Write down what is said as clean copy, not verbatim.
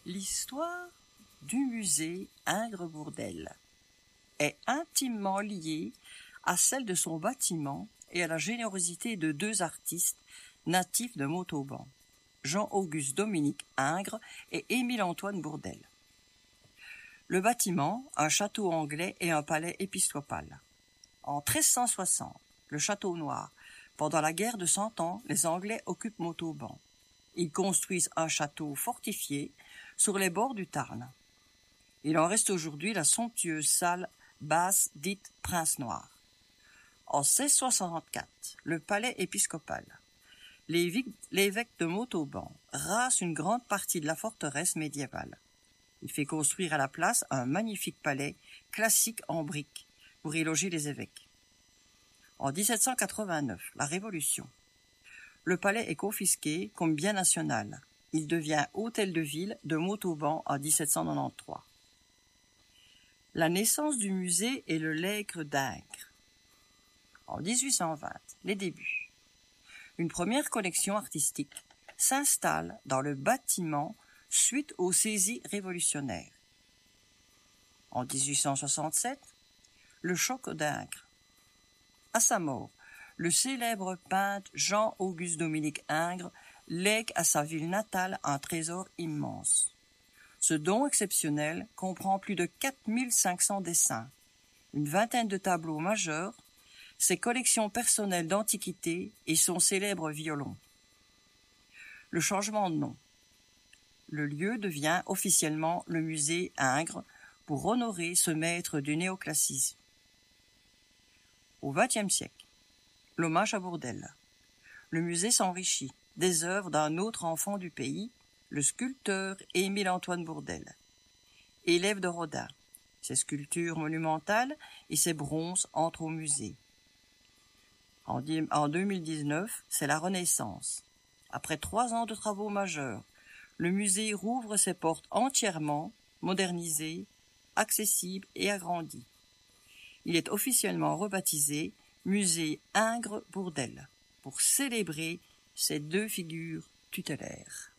L'histoire du musée Ingres-Bourdelle est intimement liée à celle de son bâtiment et à la générosité de deux artistes natifs de Montauban, Jean-Auguste Dominique Ingres et Émile-Antoine Bourdelle. Le bâtiment, un château anglais et un palais épiscopal. En 1360, le château noir. Pendant la guerre de 100 ans, les Anglais occupent Montauban. Ils construisent un château fortifié sur les bords du Tarn. Il en reste aujourd'hui la somptueuse salle basse dite Prince Noir. En 1664, le palais épiscopal. L'évêque de Montauban rase une grande partie de la forteresse médiévale. Il fait construire à la place un magnifique palais classique en briques pour y loger les évêques. En 1789, la Révolution. Le palais est confisqué comme bien national. Il devient hôtel de ville de Montauban en 1793. La naissance du musée est le Legs d'Ingres. En 1820, les débuts. Une première collection artistique s'installe dans le bâtiment suite aux saisies révolutionnaires. En 1867, le choc d'Ingres. À sa mort, le célèbre peintre Jean-Auguste Dominique Ingres lègue à sa ville natale un trésor immense. Ce don exceptionnel comprend plus de 4500 dessins, une vingtaine de tableaux majeurs, ses collections personnelles d'antiquités et son célèbre violon. Le changement de nom. Le lieu devient officiellement le musée Ingres pour honorer ce maître du néoclassicisme. Au XXe siècle, l'hommage à Bourdelle. Le musée s'enrichit des œuvres d'un autre enfant du pays, le sculpteur Émile-Antoine Bourdelle. Élève de Rodin, ses sculptures monumentales et ses bronzes entrent au musée. En 2019, c'est la Renaissance. Après 3 ans de travaux majeurs, le musée rouvre ses portes entièrement, modernisé, accessible et agrandi. Il est officiellement rebaptisé Musée Ingres-Bourdelle pour célébrer ces deux figures tutélaires.